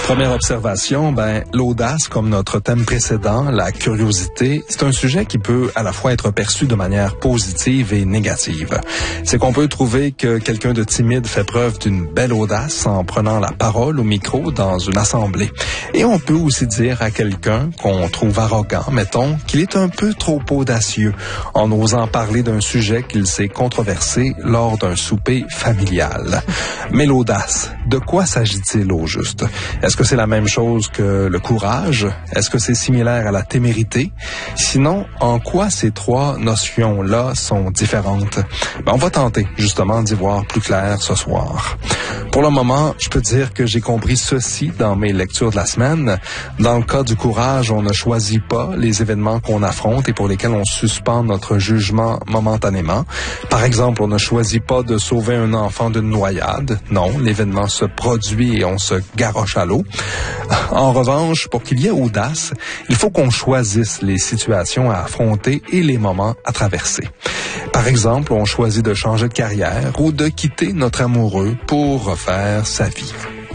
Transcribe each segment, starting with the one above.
Première observation, l'audace, comme notre thème précédent, la curiosité, c'est un sujet qui peut à la fois être perçu de manière positive et négative. C'est qu'on peut trouver que quelqu'un de timide fait preuve d'une belle audace en prenant la parole au micro dans une assemblée. Et on peut aussi dire à quelqu'un qu'on trouve arrogant, mettons, qu'il est un peu trop audacieux en osant parler d'un sujet qu'il s'est controversé lors d'un souper familial. Mais l'audace, de quoi s'agit-il au juste? Est-ce que c'est la même chose que le courage? Est-ce que c'est similaire à la témérité? Sinon, en quoi ces trois notions-là sont différentes? On va tenter justement d'y voir plus clair ce soir. Pour le moment, je peux dire que j'ai compris ceci dans mes lectures de la semaine. Dans le cas du courage, on ne choisit pas les événements qu'on affronte et pour lesquels on suspend notre jugement momentanément. Par exemple, on ne choisit pas de sauver un enfant d'une noyade. Non, l'événement se produit et on se garoche à l'eau. En revanche, pour qu'il y ait audace, il faut qu'on choisisse les situations à affronter et les moments à traverser. Par exemple, on choisit de changer de carrière ou de quitter notre amoureux pour refaire sa vie.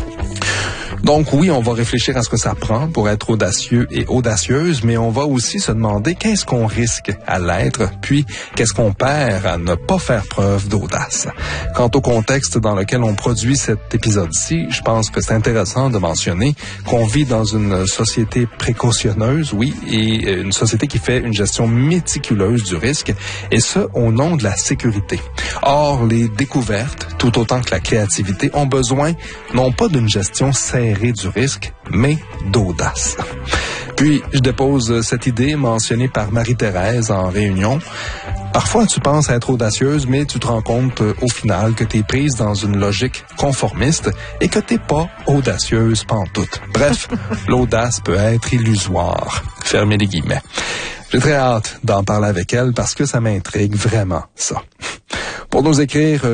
Donc oui, on va réfléchir à ce que ça prend pour être audacieux et audacieuse, mais on va aussi se demander qu'est-ce qu'on risque à l'être, puis qu'est-ce qu'on perd à ne pas faire preuve d'audace. Quant au contexte dans lequel on produit cet épisode-ci, je pense que c'est intéressant de mentionner qu'on vit dans une société précautionneuse, oui, et une société qui fait une gestion méticuleuse du risque, et ce, au nom de la sécurité. Or, les découvertes, tout autant que la créativité, ont besoin non pas d'une gestion serrée du risque, mais d'audace. Puis, je dépose cette idée mentionnée par Marie-Thérèse en réunion. Parfois, tu penses être audacieuse, mais tu te rends compte au final que tu es prise dans une logique conformiste et que t'es pas audacieuse pantoute. Bref, l'audace peut être illusoire. Fermez les guillemets. J'ai très hâte d'en parler avec elle parce que ça m'intrigue vraiment, ça. Pour nous écrire,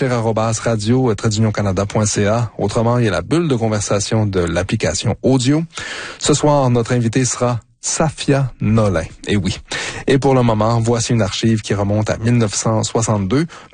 réfléchir@radio-canada.ca. Autrement, il y a la bulle de conversation de l'application audio. Ce soir, notre invité sera Safia Nolin. Et oui. Et pour le moment, voici une archive qui remonte à 1962.